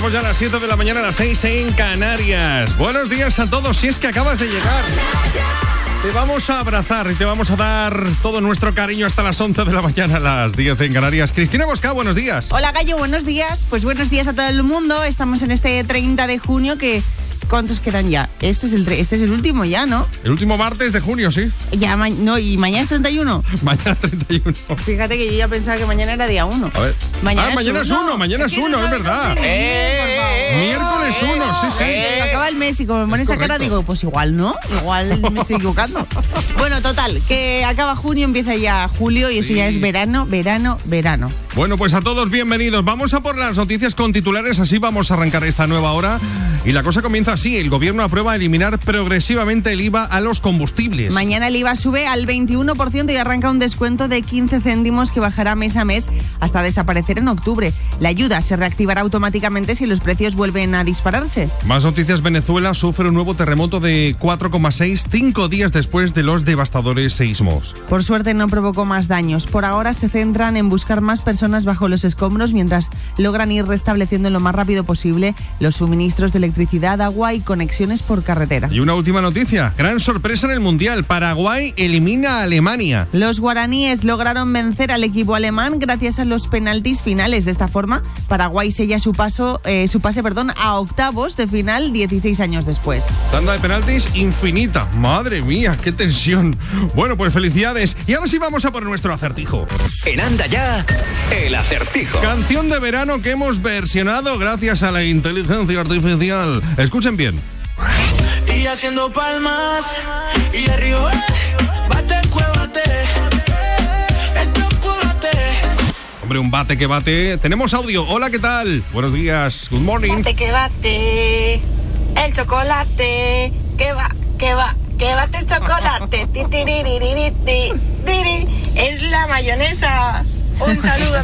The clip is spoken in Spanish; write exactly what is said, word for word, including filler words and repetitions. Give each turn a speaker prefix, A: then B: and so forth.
A: Estamos ya a las siete de la mañana, a las seis en Canarias. Buenos días a todos, si es que acabas de llegar. Te vamos a abrazar y te vamos a dar todo nuestro cariño hasta las once de la mañana, a las diez en Canarias. Cristina Bosca, buenos días.
B: Hola, Gallo, buenos días. Pues buenos días a todo el mundo. Estamos en este treinta de junio que... ¿Cuántos quedan ya? Este es el este es el último ya, ¿no?
A: El último martes de junio, sí.
B: Ya, ma- no, y mañana es treinta y uno.
A: Mañana treinta y uno.
B: Fíjate que yo ya pensaba que mañana era día uno.
A: A ver.
B: Mañana
A: ah,
B: es
A: mañana es
B: uno.
A: uno, mañana es uno, es verdad.
B: Eh,
A: Miércoles uno, sí, sí.
B: Eh, acaba el mes y como me pone
A: Es
B: esa cara
A: correcto.
B: digo, pues igual no, igual me estoy equivocando. Bueno, total, que acaba junio, empieza ya julio y eso
A: Sí.
B: ya es verano, verano, verano.
A: Bueno, pues a todos bienvenidos. Vamos a por las noticias con titulares, así vamos a arrancar esta nueva hora. Y la cosa comienza así, el gobierno aprueba eliminar progresivamente el I V A a los combustibles.
B: Mañana el I V A sube al veintiuno por ciento y arranca un descuento de quince céntimos que bajará mes a mes hasta desaparecer en octubre. La ayuda se reactivará automáticamente si los precios vuelven a dispararse.
A: Más noticias, Venezuela sufre un nuevo terremoto de cuatro coma seis, cinco días después de los devastadores seísmos.
B: Por suerte no provocó más daños. Por ahora se centran en buscar más personas bajo los escombros mientras logran ir restableciendo lo más rápido posible los suministros de electricidad, agua y conexiones por carretera.
A: Y una última noticia, gran sorpresa en el Mundial, Paraguay elimina a Alemania.
B: Los guaraníes lograron vencer al equipo alemán gracias a los penaltis finales. De esta forma, Paraguay sella su paso, eh, su pase, perdón, a octavos de final dieciséis años después.
A: Tanda de penaltis infinita. Madre mía, qué tensión. Bueno, pues felicidades. Y ahora sí vamos a por nuestro acertijo.
C: En Anda Ya, el acertijo.
A: Canción de verano que hemos versionado gracias a la inteligencia artificial. Escuchen bien.
D: Y haciendo palmas y arriba, bate, cuébate, esto cuébate.
A: Hombre, un bate que bate. Tenemos audio. Hola, ¿qué tal? Buenos días. Good morning.
E: Bate que bate, el chocolate, que va, que va, que bate el chocolate, ti, ti, ri, ri, ri, ri, ti, ti, ri. Es la mayonesa. Un saludo,